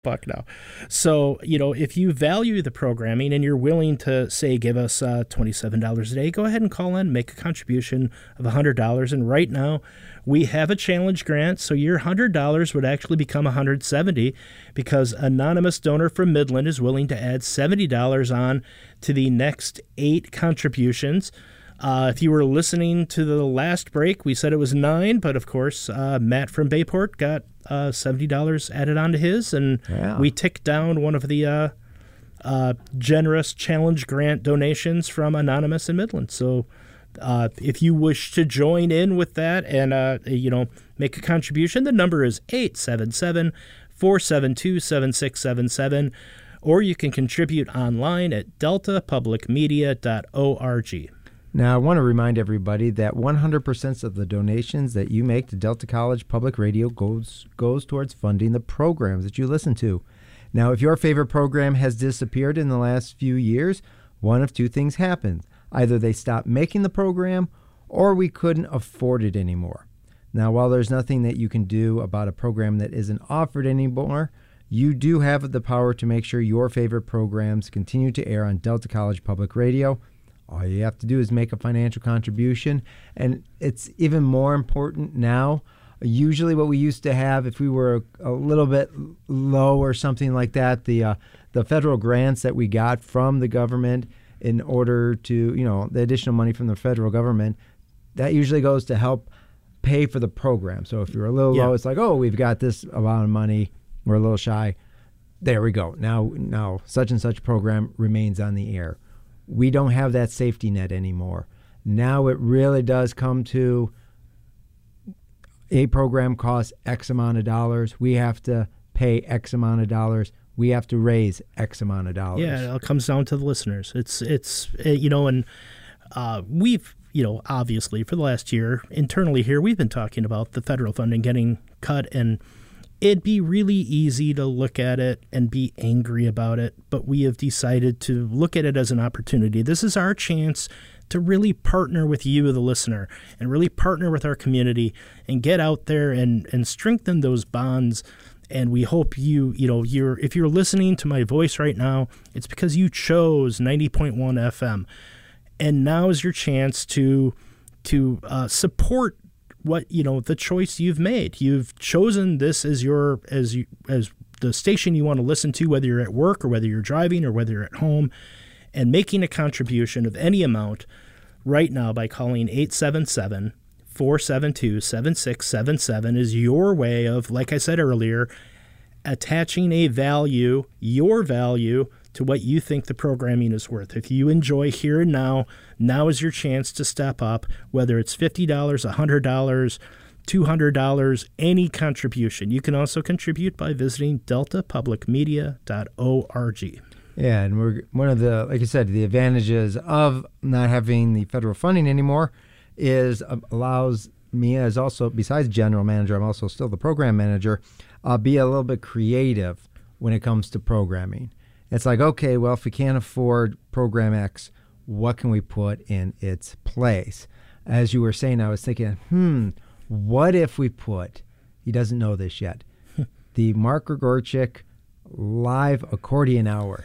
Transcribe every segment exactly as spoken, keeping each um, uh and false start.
buck now. So, you know, if you value the programming and you're willing to, say, give us uh, twenty-seven dollars a day, go ahead and call in, make a contribution of one hundred dollars. And right now, we have a challenge grant, so your one hundred dollars would actually become one hundred seventy dollars because Anonymous Donor from Midland is willing to add seventy dollars on to the next eight contributions. Uh, if you were listening to the last break, we said it was nine, but of course, uh, Matt from Bayport got uh, seventy dollars added onto his, and yeah. we ticked down one of the uh, uh, generous challenge grant donations from Anonymous in Midland. So uh, if you wish to join in with that and uh, you know make a contribution, the number is eight seven seven, four seven two, seven six seven seven, or you can contribute online at delta public media dot org. Now, I want to remind everybody that one hundred percent of the donations that you make to Delta College Public Radio goes goes towards funding the programs that you listen to. Now, if your favorite program has disappeared in the last few years, one of two things happens. Either they stopped making the program or we couldn't afford it anymore. Now, while there's nothing that you can do about a program that isn't offered anymore, you do have the power to make sure your favorite programs continue to air on Delta College Public Radio. All you have to do is make a financial contribution, and it's even more important now. Usually what we used to have, if we were a, a little bit low or something like that, the uh, the federal grants that we got from the government in order to, you know, the additional money from the federal government, that usually goes to help pay for the program. So if you're a little yeah. low, it's like, oh, we've got this amount of money, we're a little shy. There we go. Now, now such and such program remains on the air. We don't have that safety net anymore. Now it really does come to a program costs X amount of dollars. We have to pay X amount of dollars. We have to raise X amount of dollars. Yeah, it all comes down to the listeners. It's, it's you know, and uh, we've, you know, obviously for the last year internally here, we've been talking about the federal funding getting cut, and it'd be really easy to look at it and be angry about it, but we have decided to look at it as an opportunity. This is our chance to really partner with you, the listener, and really partner with our community and get out there and, and strengthen those bonds. And we hope you, you know, you're if you're listening to my voice right now, it's because you chose ninety point one F M. And now is your chance to to uh, support what, you know, the choice you've made. You've chosen this as your as you as the station you want to listen to, whether you're at work or whether you're driving or whether you're at home, and making a contribution of any amount right now by calling eight seven seven, four seven two, seven six seven seven is your way of, like I said earlier, attaching a value, your value, to what you think the programming is worth. If you enjoy here and now, now is your chance to step up, whether it's fifty dollars, one hundred dollars, two hundred dollars, any contribution. You can also contribute by visiting delta public media dot org. Yeah, and we're one of the, like I said, the advantages of not having the federal funding anymore is uh, allows me as also, besides general manager, I'm also still the program manager, uh, be a little bit creative when it comes to programming. It's like, okay, well, if we can't afford program X, what can we put in its place? As you were saying, I was thinking, hmm, what if we put, he doesn't know this yet, the Mark Grigorchik live accordion hour.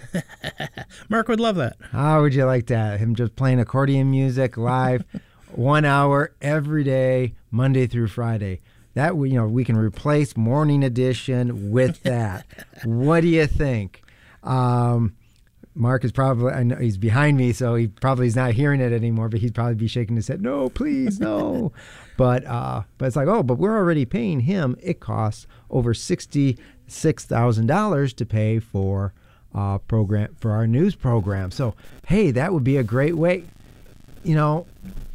Mark would love that. How would you like that? Him just playing accordion music live, one hour every day, Monday through Friday. That, you know, we can replace Morning Edition with that. What do you think? Um, Mark is probably, I know he's behind me, so he probably is not hearing it anymore, but he'd probably be shaking his head, no, please, no. but uh, but it's like, oh, but we're already paying him. It costs over sixty-six thousand dollars to pay for uh, program for our news program. So, hey, that would be a great way. You know,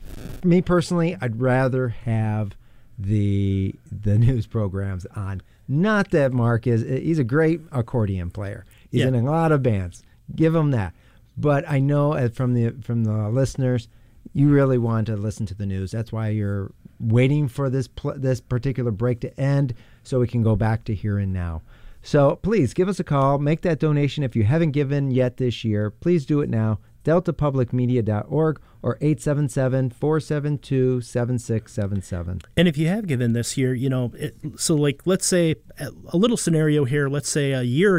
me personally, I'd rather have the the news programs on. Not that Mark is, he's a great accordion player. He's yeah. in a lot of bands. Give him that. But I know from the from the listeners, you really want to listen to the news. That's why you're waiting for this pl- this particular break to end so we can go back to here and now. So please give us a call. Make that donation if you haven't given yet this year. Please do it now. delta public media dot org or eight seven seven, four seven two, seven six seven seven. And if you have given this year, you know, it, so like let's say a little scenario here, let's say a year